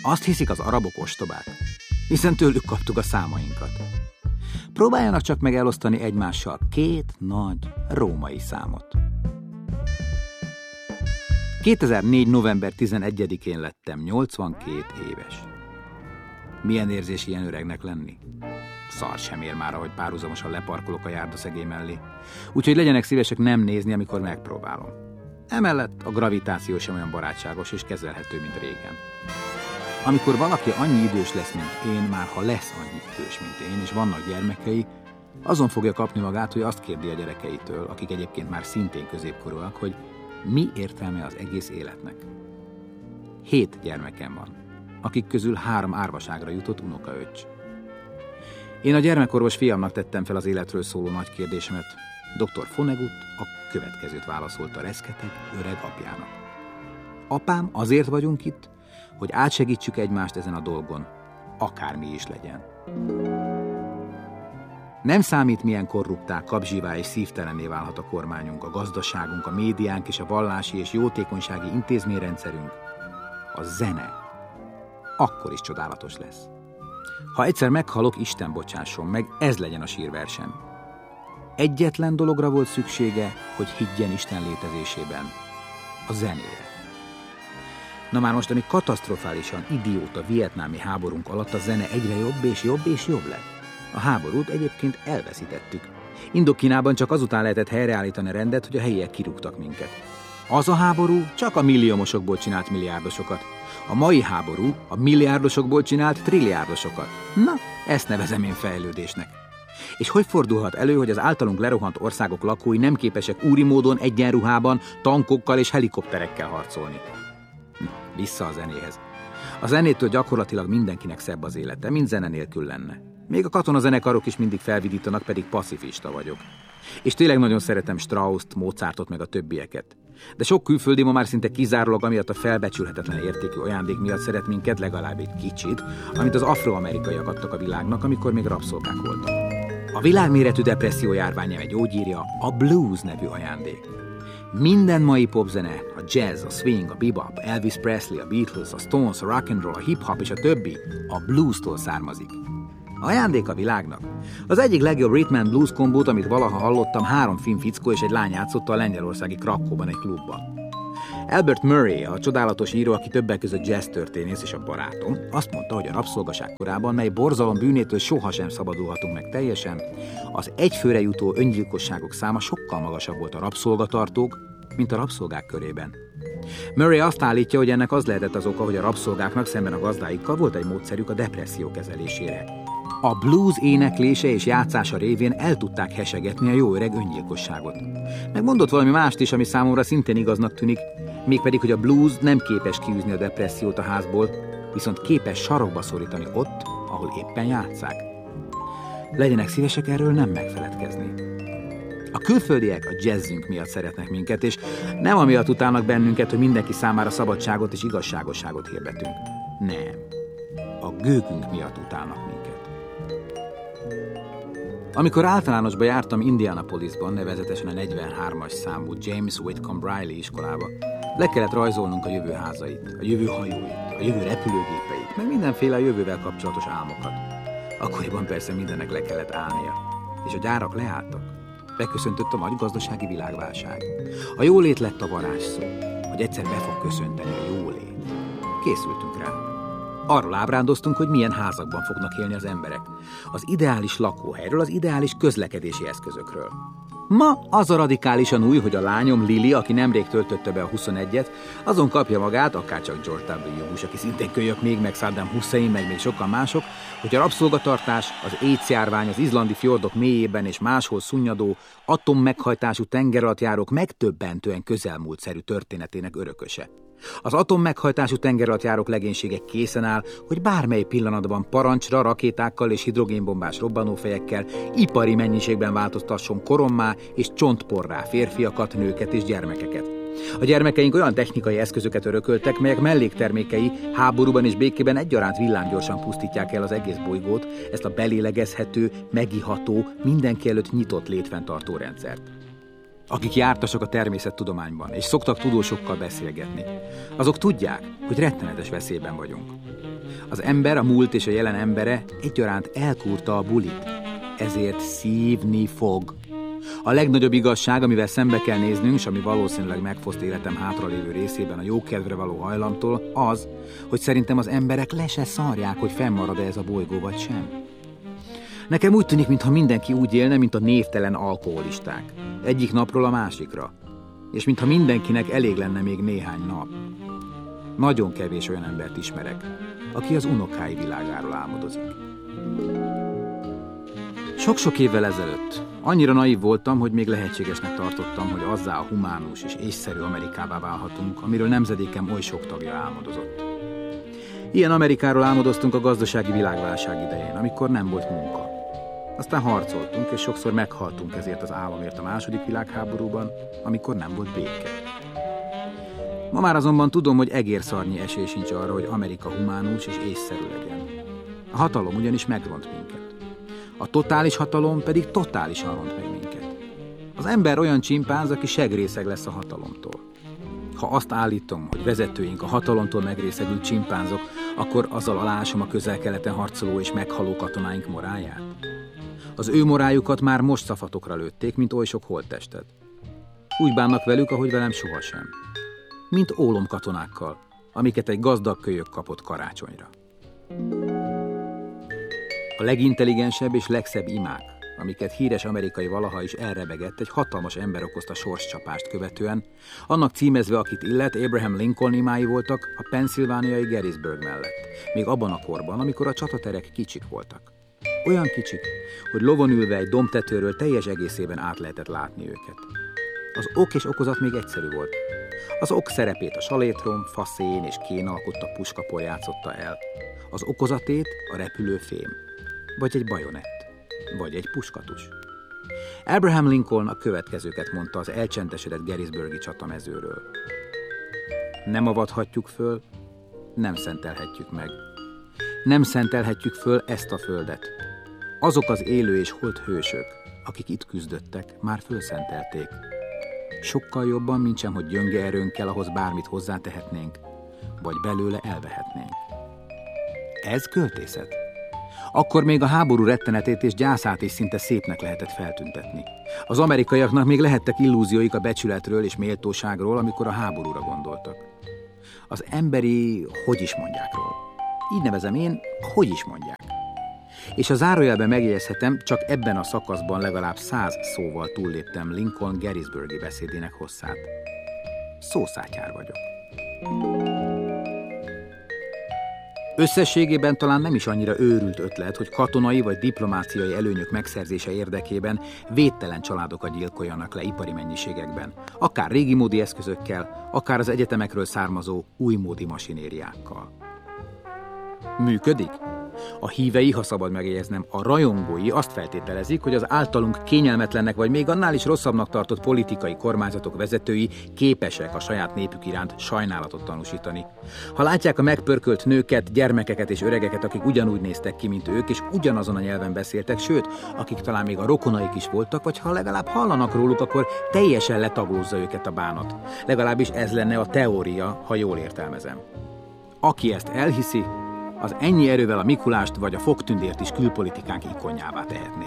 Azt hiszik az arabok ostobák, hiszen tőlük kaptuk a számainkat. Próbáljanak csak meg elosztani egymással 2 nagy római számot. 2004. november 11-én lettem 82 éves. Milyen érzés ilyen öregnek lenni? Szar sem ér már, ahogy párhuzamosan leparkolok a járdaszegély mellé. Úgyhogy legyenek szívesek nem nézni, amikor megpróbálom. Emellett a gravitáció sem olyan barátságos és kezelhető, mint régen. Amikor valaki annyi idős lesz, mint én, már ha lesz annyi idős, mint én, és vannak gyermekei, azon fogja kapni magát, hogy azt kérdi a gyerekeitől, akik egyébként már szintén középkorúak, hogy mi értelme az egész életnek. 7 gyermekem van, akik közül 3 árvaságra jutott unokaöccs. Én a gyermekorvos fiamnak tettem fel az életről szóló nagy kérdésemet. Dr. Vonnegut a következőt válaszolta reszketeg öreg apjának. Apám, azért vagyunk itt, hogy átsegítsük egymást ezen a dolgon, akármi is legyen. Nem számít, milyen korruptá, kapzsivá és szívtelenné válhat a kormányunk, a gazdaságunk, a médiánk és a vallási és jótékonysági intézményrendszerünk. A zene akkor is csodálatos lesz. Ha egyszer meghalok, Isten bocsásson meg, ez legyen a sírversem. Egyetlen dologra volt szüksége, hogy higgyen Isten létezésében. A zenére. Na már most, ami katasztrofálisan idióta vietnámi háborúnk alatt a zene egyre jobb és jobb és jobb lett. A háborút egyébként elveszítettük. Indokínában csak azután lehetett helyreállítani a rendet, hogy a helyiek kirúgtak minket. Az a háború csak a milliómosokból csinált milliárdosokat. A mai háború a milliárdosokból csinált trilliárdosokat. Na, ezt nevezem én fejlődésnek. És hogy fordulhat elő, hogy az általunk lerohant országok lakói nem képesek úri módon egyenruhában, tankokkal és helikopterekkel harcolni? Vissza a zenéhez. A zenétől gyakorlatilag mindenkinek szebb az élete, mint zene nélkül lenne. Még a katonazenekarok is mindig felvidítanak, pedig pacifista vagyok. És tényleg nagyon szeretem Strausst, Mozartot meg a többieket. De sok külföldi ma már szinte kizárólag amiatt a felbecsülhetetlen értékű ajándék miatt szeret minket legalább egy kicsit, amit az afroamerikaiak adtak a világnak, amikor még rabszolgák voltak. A világméretű depresszió járványem egy gyógyírja, a blues nevű ajándék. Minden mai popzene, a jazz, a swing, a bebop, Elvis Presley, a Beatles, a Stones, a rock and roll, a hip-hop és a többi a blues-tól származik. Ajándék a világnak. Az egyik legjobb rhythm and blues kombót, amit valaha hallottam, 3 finn fickó és egy lány játszotta a lengyelországi Krakóban egy klubban. Albert Murray, a csodálatos író, aki többek között jazz történész és a barátom, azt mondta, hogy a rabszolgaság korában, mely borzalom bűnétől sohasem szabadulhatunk meg teljesen, az egyfőre jutó öngyilkosságok száma sokkal magasabb volt a rabszolgatartók, mint a rabszolgák körében. Murray azt állítja, hogy ennek az lehetett az oka, hogy a rabszolgáknak szemben a gazdáikkal volt egy módszerük a depresszió kezelésére. A blues éneklése és játszása révén el tudták hesegetni a jó öreg öngyilkosságot. Megmondott valami mást is, ami számomra szintén igaznak tűnik, mégpedig, hogy a blues nem képes kiűzni a depressziót a házból, viszont képes sarokba szorítani ott, ahol éppen játsszák. Legyenek szívesek erről nem megfeledkezni. A külföldiek a jazzünk miatt szeretnek minket, és nem amiatt utálnak bennünket, hogy mindenki számára szabadságot és igazságosságot hirdetünk. Nem. A gőgünk miatt utálnak minket. Amikor általánosba jártam Indianapolisban, nevezetesen a 43-as számú James Whitcomb Riley iskolába, le kellett rajzolnunk a jövő házait, a jövő hajóit, a jövő repülőgépeit, meg mindenféle a jövővel kapcsolatos álmokat. Akkoriban persze mindennek le kellett állnia, és a gyárak leálltak. Beköszöntött a nagy gazdasági világválság. A jólét lett a varázsszó, hogy egyszer be fog köszönteni a jólét. Készültünk rá. Arról ábrándoztunk, hogy milyen házakban fognak élni az emberek. Az ideális lakóhelyről, az ideális közlekedési eszközökről. Ma az a radikálisan új, hogy a lányom Lili, aki nemrég töltötte be a 21-et, azon kapja magát, akárcsak George W. Bush, aki szintén kölyök még, meg Saddam Hussein, meg még sokan mások, hogy a rabszolgatartás, az AIDS-járvány, az izlandi fjordok mélyében és máshol szunnyadó, atommeghajtású tengeralattjárók megtöbbentően közelmúltszerű történetének örököse. Az atommeghajtású tengeralattjárók legénysége készen áll, hogy bármely pillanatban parancsra, rakétákkal és hidrogénbombás robbanófejekkel ipari mennyiségben változtasson korommá és csontporrá férfiakat, nőket és gyermekeket. A gyermekeink olyan technikai eszközöket örököltek, melyek melléktermékei háborúban és békében egyaránt villámgyorsan pusztítják el az egész bolygót, ezt a belélegezhető, megiható, mindenki előtt nyitott létfenntartó rendszert. Akik jártasok a természettudományban, és szoktak tudósokkal beszélgetni, azok tudják, hogy rettenetes veszélyben vagyunk. Az ember, a múlt és a jelen embere egyaránt elkúrta a bulit, ezért szívni fog. A legnagyobb igazság, amivel szembe kell néznünk, és ami valószínűleg megfoszt életem hátralévő részében a jókedvre való hajlamtól, az, hogy szerintem az emberek le se szarják, hogy fennmarad-e ez a bolygó vagy sem. Nekem úgy tűnik, mintha mindenki úgy élne, mint a névtelen alkoholisták. Egyik napról a másikra. És mintha mindenkinek elég lenne még néhány nap. Nagyon kevés olyan embert ismerek, aki az unokái világáról álmodozik. Sok-sok évvel ezelőtt annyira naív voltam, hogy még lehetségesnek tartottam, hogy azzá a humánus és észszerű Amerikává válhatunk, amiről nemzedékem oly sok tagja álmodozott. Ilyen Amerikáról álmodoztunk a gazdasági világválság idején, amikor nem volt munka. Aztán harcoltunk, és sokszor meghaltunk ezért az álomért a II. Világháborúban, amikor nem volt béke. Ma már azonban tudom, hogy egérszarnyi esély sincs arra, hogy Amerika humánus és észszerű legyen. A hatalom ugyanis megront minket. A totális hatalom pedig totálisan ront meg minket. Az ember olyan csimpánz, aki segrészeg lesz a hatalomtól. Ha azt állítom, hogy vezetőink a hatalomtól megrészegült csimpánzok, akkor azzal alásom a Közel-Keleten harcoló és meghaló katonáink morálját. Az ő morájukat már most szafatokra lőtték, mint oly sok holttestet. Úgy bánnak velük, ahogy velem sohasem. Mint ólomkatonákkal, amiket egy gazdag kölyök kapott karácsonyra. A legintelligensebb és legszebb imák, amiket híres amerikai valaha is elrebegett, egy hatalmas ember okozta sorscsapást követően, annak címezve, akit illet, Abraham Lincoln imái voltak a pennsylvániai Gettysburg mellett, még abban a korban, amikor a csataterek kicsik voltak. Olyan kicsik, hogy lovon ülve egy dombtetőről teljes egészében át lehetett látni őket. Az ok és okozat még egyszerű volt. Az ok szerepét a salétrom, faszén és kén alkotta puskapor játszotta el. Az okozatét a repülőfém, vagy egy bajonett, vagy egy puskatus. Abraham Lincoln a következőket mondta az elcsendesedett Gettysburgi csatamezőről. Nem avathatjuk föl, nem szentelhetjük meg. Nem szentelhetjük föl ezt a földet. Azok az élő és holt hősök, akik itt küzdöttek, már fölszentelték. Sokkal jobban, mintsem, hogy gyönge erőnkkel ahhoz bármit hozzátehetnénk, vagy belőle elvehetnénk. Ez költészet. Akkor még a háború rettenetét és gyászát is szinte szépnek lehetett feltüntetni. Az amerikaiaknak még lehettek illúzióik a becsületről és méltóságról, amikor a háborúra gondoltak. Az emberi, hogy is mondjákról. Így nevezem én, hogy is mondják. És a zárójelben megjegyezhetem, csak ebben a szakaszban legalább 100 szóval túlléptem Lincoln Gettysburgi beszédének hosszát. Szószátyár vagyok. Összességében talán nem is annyira őrült ötlet, hogy katonai vagy diplomáciai előnyök megszerzése érdekében védtelen családokat gyilkoljanak le ipari mennyiségekben, akár régimódi eszközökkel, akár az egyetemekről származó újmódi masinériákkal. Működik? A hívei, ha szabad megjegyeznem, a rajongói azt feltételezik, hogy az általunk kényelmetlennek vagy még annál is rosszabbnak tartott politikai kormányzatok vezetői képesek a saját népük iránt sajnálatot tanúsítani. Ha látják a megpörkölt nőket, gyermekeket és öregeket, akik ugyanúgy néztek ki, mint ők, és ugyanazon a nyelven beszéltek, sőt, akik talán még a rokonaik is voltak, vagy ha legalább hallanak róluk, akkor teljesen letaglózza őket a bánat. Legalábbis ez lenne a teória, ha jól értelmezem. Aki ezt elhiszi, az ennyi erővel a Mikulást vagy a fogtündért is külpolitikánk ikonjává tehetné.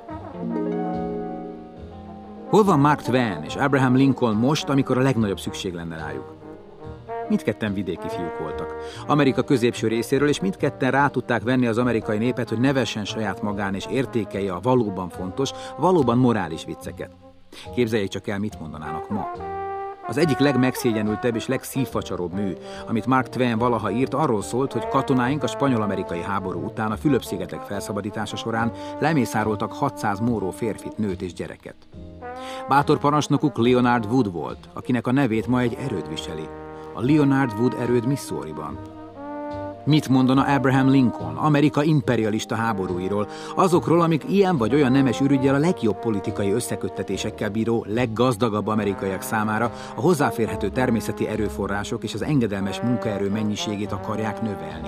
Hol van Mark Twain és Abraham Lincoln most, amikor a legnagyobb szükség lenne rájuk? Mindketten vidéki fiúk voltak. Amerika középső részéről, és mindketten rá tudták venni az amerikai népet, hogy nevessen saját magán és értékelje a valóban fontos, valóban morális vicceket. Képzeljék csak el, mit mondanának ma. Az egyik legmegszégyenültebb és legszívfacsaróbb mű, amit Mark Twain valaha írt, arról szólt, hogy katonáink a spanyol-amerikai háború után a Fülöp-szigetek felszabadítása során lemészároltak 600 móró férfit, nőt és gyereket. Bátor parancsnokuk Leonard Wood volt, akinek a nevét ma egy erőd viseli. A Leonard Wood erőd Missouriban. Mit mondana Abraham Lincoln, Amerika imperialista háborúiról, azokról, amik ilyen vagy olyan nemes ürüggyel a legjobb politikai összeköttetésekkel bíró, leggazdagabb amerikaiak számára a hozzáférhető természeti erőforrások és az engedelmes munkaerő mennyiségét akarják növelni?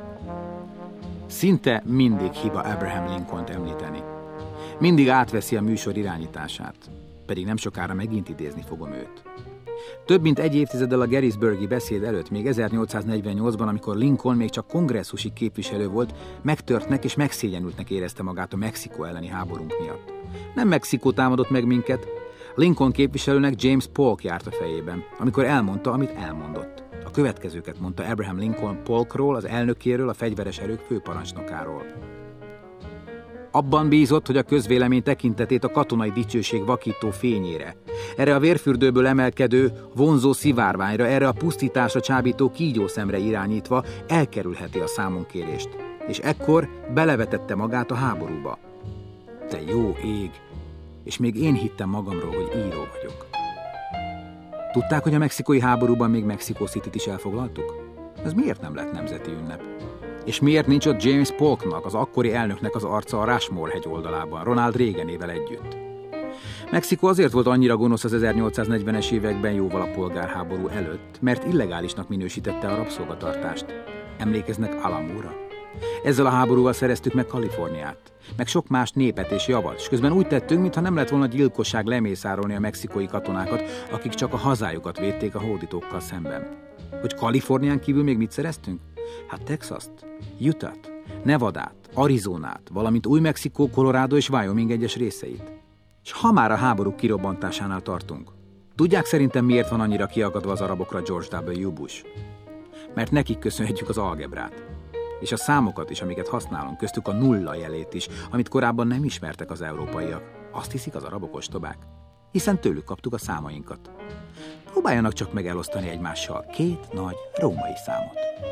Szinte mindig hiba Abraham Lincolnt említeni. Mindig átveszi a műsor irányítását, pedig nem sokára megint idézni fogom őt. Több mint egy évtizeddel a Gettysburgi beszéd előtt, még 1848-ban, amikor Lincoln még csak kongresszusi képviselő volt, megtörtnek és megszégyenültnek érezte magát a Mexikó elleni háborunk miatt. Nem Mexikó támadott meg minket, Lincoln képviselőnek James Polk járt a fejében, amikor elmondta, amit elmondott. A következőket mondta Abraham Lincoln Polkról, az elnökéről, a fegyveres erők főparancsnokáról. Abban bízott, hogy a közvélemény tekintetét a katonai dicsőség vakító fényére, erre a vérfürdőből emelkedő, vonzó szivárványra, erre a pusztításra csábító kígyószemre irányítva elkerülheti a számonkérést, és ekkor belevetette magát a háborúba. Te jó ég! És még én hittem magamról, hogy író vagyok. Tudták, hogy a mexikói háborúban még Mexico Cityt is elfoglaltuk? Ez miért nem lett nemzeti ünnep? És miért nincs ott James Polknak, az akkori elnöknek az arca a Rushmore hegy oldalában, Ronald Reaganével együtt? Mexikó azért volt annyira gonosz az 1840-es években, jóval a polgárháború előtt, mert illegálisnak minősítette a rabszolgatartást. Emlékeznek Alamóra? Ezzel a háborúval szereztük meg Kaliforniát, meg sok más népet és javat, és közben úgy tettünk, mintha nem lett volna gyilkosság lemészárolni a mexikói katonákat, akik csak a hazájukat védték a hódítókkal szemben. Hogy Kalifornián kívül még mit szereztünk? Hát Texast, Utah-t, Nevadát, Arizonát, valamint Új-Mexikó, Colorado és Wyoming egyes részeit. És ha már a háborúk kirobbantásánál tartunk, tudják szerintem miért van annyira kiakadva az arabokra George W. Bush? Mert nekik köszönhetjük az algebrát. És a számokat is, amiket használunk, köztük a nulla jelét is, amit korábban nem ismertek az európaiak. Azt hiszik az arabok ostobák, hiszen tőlük kaptuk a számainkat. Próbáljanak csak meg elosztani egymással két nagy római számot.